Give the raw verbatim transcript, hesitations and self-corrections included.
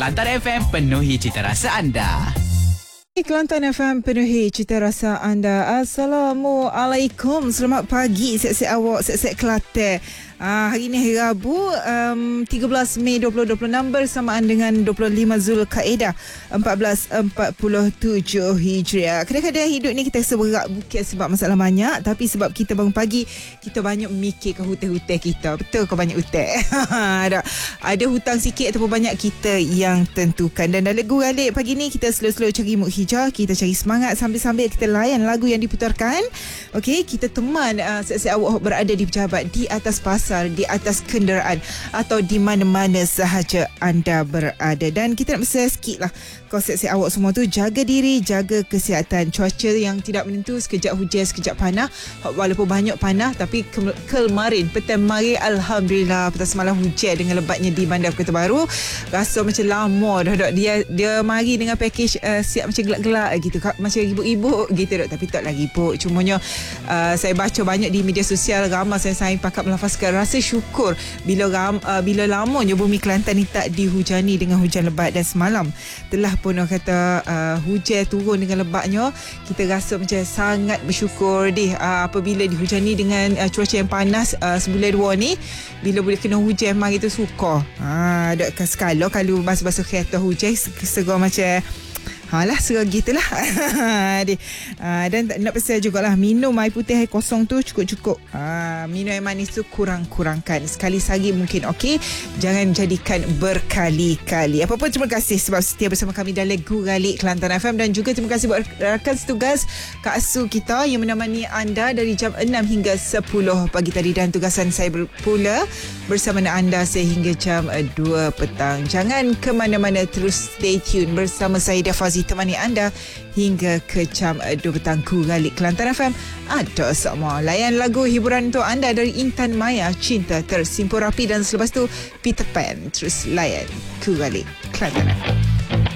Kelantan F M, penuhi cita rasa anda. Kelantan F M penuhi cita rasa anda. Assalamualaikum. Selamat pagi set-set awak, set-set Kelantan. Ah, hari ni hari Rabu, um, tiga belas Mei dua ribu dua puluh enam bersamaan dengan dua puluh lima Zulkaidah empat belas empat puluh tujuh Hijriah. Kadang-kadang hidup ni kita seberat bukan sebab masalah banyak, tapi sebab kita bangun pagi kita banyak mikir ke hutang-hutang kita. Betul ke banyak hutang? ada ada hutang sikit ataupun banyak, kita yang tentukan. Dan dalam guralik pagi ni kita slow-slow cari mood hijau, kita cari semangat sambil-sambil kita layan lagu yang diputarkan. Okey, kita teman uh, set-set awak berada di pejabat, di atas pasar, di atas kenderaan atau di mana-mana sahaja anda berada. Dan kita nak bersedia sikit lah konsep awak semua tu, jaga diri, jaga kesihatan. Cuaca yang tidak menentu, sekejap hujan, sekejap panas. Walaupun banyak panas, tapi ke- kemarin petang mari Alhamdulillah petang semalam hujan dengan lebatnya di Bandar Kota Baru. Rasa macam lama dah dok. Dia dia mari dengan package uh, siap macam gelak-gelak gitu, macam ribut-ribut gitu dok. Tapi tak lagi ribut. Cumanya uh, saya baca banyak di media sosial, ramai saya sayang pakat melafazkan rasa syukur bila ram, uh, bila lamanya bumi Kelantan ni tak dihujani dengan hujan lebat. Dan semalam telah pun orang kata uh, hujan turun dengan lebatnya. Kita rasa macam sangat bersyukur deh uh, apabila dihujani dengan uh, cuaca yang panas uh, sebulan dua ni. Bila boleh kena hujan mari tu suka. Ha, ada sekali kalau basuh-basuh kereta hujan segera macam Alah, serah gitulah. uh, dan nak pesan jugalah, minum air putih, air kosong tu cukup-cukup. Uh, minum air manis tu kurang-kurangkan. Sekali sehari mungkin okey. Jangan jadikan berkali-kali. Apa pun terima kasih sebab setia bersama kami dalam Guralik Kelantan F M. Dan juga terima kasih buat rakan setugas Kak Su kita yang menemani anda dari jam enam hingga sepuluh pagi tadi. Dan tugasan saya pula bersama anda sehingga jam dua petang. Jangan ke mana-mana, terus stay tune bersama saya Dafazi temani anda hingga ke jam dua petang. Guralik Kelantan F M ada semua layan lagu hiburan untuk anda dari Intan Maya, Cinta Tersimpul Rapi, dan selepas tu Peter Pan. Terus layan Guralik Kelantan F M.